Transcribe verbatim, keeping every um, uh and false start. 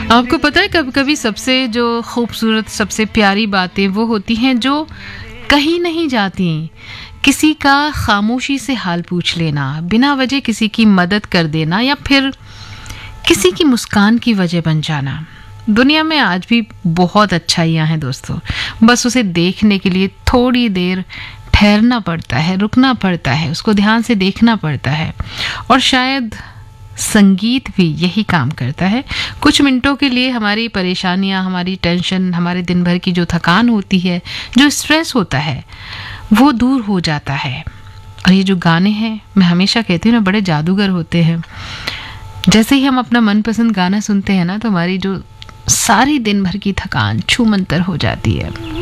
आपको पता है कभी कभी सबसे जो खूबसूरत, सबसे प्यारी बातें वो होती हैं जो कहीं नहीं जाती। किसी का खामोशी से हाल पूछ लेना, बिना वजह किसी की मदद कर देना, या फिर किसी की मुस्कान की वजह बन जाना। दुनिया में आज भी बहुत अच्छाइयाँ हैं दोस्तों, बस उसे देखने के लिए थोड़ी देर ठहरना पड़ता है, रुकना पड़ता है, उसको ध्यान से देखना पड़ता है। और शायद संगीत भी यही काम करता है। कुछ मिनटों के लिए हमारी परेशानियां, हमारी टेंशन, हमारे दिन भर की जो थकान होती है, जो स्ट्रेस होता है, वो दूर हो जाता है। और ये जो गाने हैं, मैं हमेशा कहती हूँ ना, बड़े जादूगर होते हैं। जैसे ही हम अपना मनपसंद गाना सुनते हैं ना, तो हमारी जो सारी दिन भर की थकान छूमंतर हो जाती है।